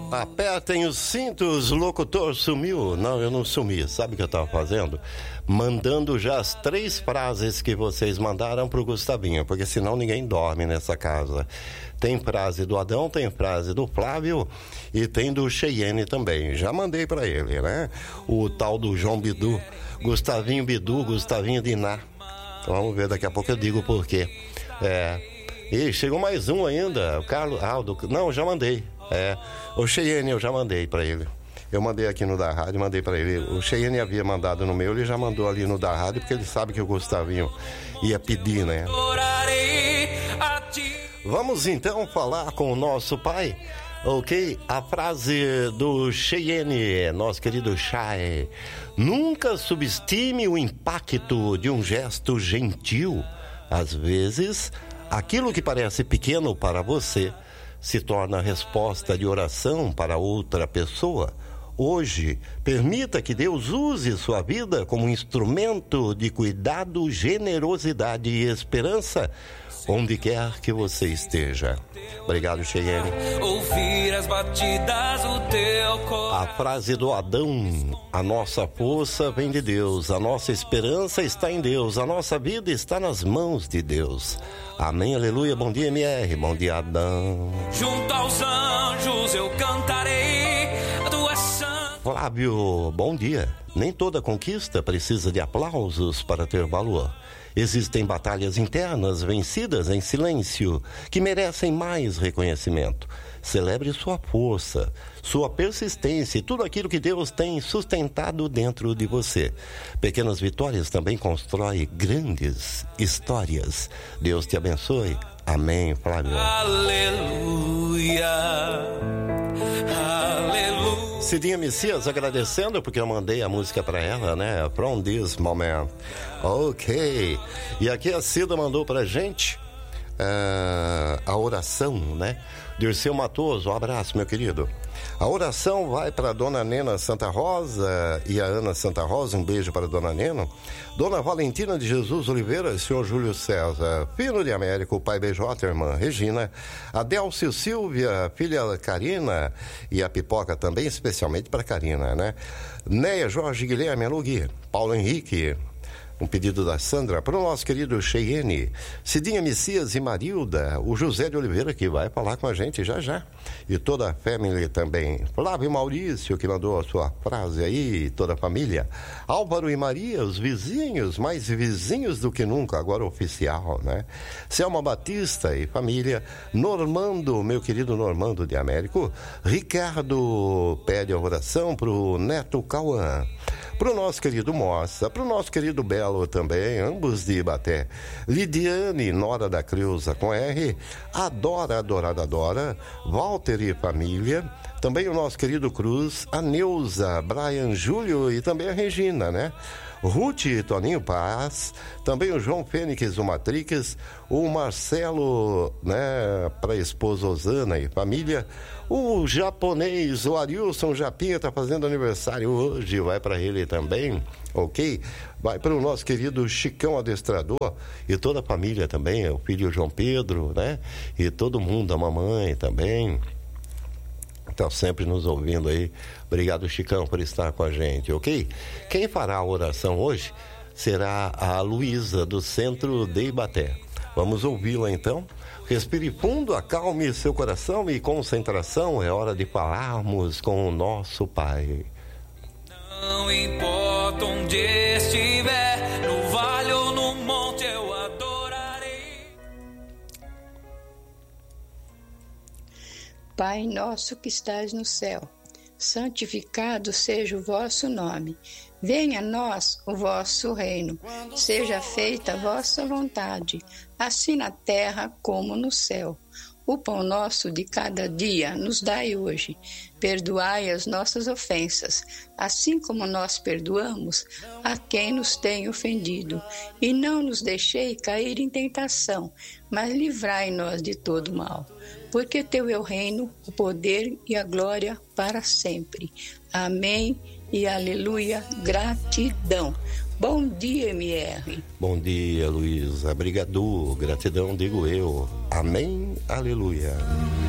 Apertem os cintos, locutor sumiu. Não, eu não sumi. Sabe o que eu tava fazendo? Mandando já as 3 frases que vocês mandaram pro Gustavinho, porque senão ninguém dorme nessa casa. Tem frase do Adão, tem frase do Flávio e tem do Cheyenne também. Já mandei pra ele, né? O tal do João Bidu, Gustavinho Bidu, Gustavinho Diná. Então, vamos ver, daqui a pouco eu digo por quê. E chegou mais um ainda, o Carlos Aldo. Não, já mandei. O Cheyenne eu já mandei pra ele. Eu mandei aqui no da rádio, mandei pra ele. O Cheyenne havia mandado no meu, ele já mandou ali no da rádio, porque ele sabe que o Gustavinho ia pedir, né? Vamos então falar com o nosso pai, ok? A frase do Cheyenne, nosso querido Chay. Nunca subestime o impacto de um gesto gentil. Às vezes, aquilo que parece pequeno para você se torna resposta de oração para outra pessoa. Hoje, permita que Deus use sua vida como instrumento de cuidado, generosidade e esperança, onde quer que você esteja. Obrigado, Cheyenne. Ouvir as batidas do teu coração. A frase do Adão: a nossa força vem de Deus, a nossa esperança está em Deus, a nossa vida está nas mãos de Deus. Amém, aleluia. Bom dia, MR. Bom dia, Adão. Junto aos anjos eu cantarei a tua santa. Flávio, bom dia. Nem toda conquista precisa de aplausos para ter valor. Existem batalhas internas vencidas em silêncio que merecem mais reconhecimento. Celebre sua força, sua persistência e tudo aquilo que Deus tem sustentado dentro de você. Pequenas vitórias também constroem grandes histórias. Deus te abençoe. Amém, Flávio. Aleluia. Aleluia. Cidinha Messias agradecendo porque eu mandei a música pra ela, né? From This Moment. Ok. E aqui a Cida mandou pra gente a oração, né? Dirceu Matoso, um abraço, meu querido. A oração vai para Dona Nena Santa Rosa e a Ana Santa Rosa, um beijo para Dona Nena. Dona Valentina de Jesus Oliveira, senhor Júlio César, filho de Américo, pai BJ, irmã Regina, Adélcio Silvia, filha Karina e a pipoca também, especialmente para Karina, né? Neia Jorge Guilherme Alugui, Paulo Henrique. Um pedido da Sandra para o nosso querido Cheyenne, Cidinha Messias e Marilda, o José de Oliveira que vai falar com a gente já já. E toda a família também. Flávio Maurício que mandou a sua frase aí, toda a família. Álvaro e Maria, os vizinhos, mais vizinhos do que nunca, agora oficial, né? Selma Batista e família. Normando, meu querido Normando de Américo. Ricardo pede a oração para o Neto Cauã. Para o nosso querido Moça, para o nosso querido Belo também, ambos de Ibaté. Lidiane, nora da Creuza com R, Adora, adorada, adora, Walter e família, também o nosso querido Cruz, a Neuza, Brian Júlio e também a Regina, né? Ruth e Toninho Paz, também o João Fênix, o Matrix, o Marcelo, né, para a esposa Osana e família, o japonês, o Arilson Japinha está fazendo aniversário hoje, vai para ele também, ok? Vai para o nosso querido Chicão Adestrador e toda a família também, o filho João Pedro, né? E todo mundo, a mamãe também. Está sempre nos ouvindo aí. Obrigado, Chicão, por estar com a gente, ok? Quem fará a oração hoje será a Luísa, do Centro de Ibaté. Vamos ouvi-la então. Respire fundo, acalme seu coração e concentração. É hora de falarmos com o nosso Pai. Não importa onde estiver, no vale ou no monte eu adorarei. Pai nosso que estás no céu, santificado seja o vosso nome. Venha a nós o vosso reino. Seja feita a vossa vontade, assim na terra como no céu. O pão nosso de cada dia nos dai hoje. Perdoai as nossas ofensas, assim como nós perdoamos a quem nos tem ofendido. E não nos deixei cair em tentação, mas livrai-nos de todo mal. Porque teu é o reino, o poder e a glória para sempre. Amém e aleluia. Gratidão. Bom dia, MR. Bom dia, Luísa. Obrigado. Gratidão, digo eu. Amém, aleluia.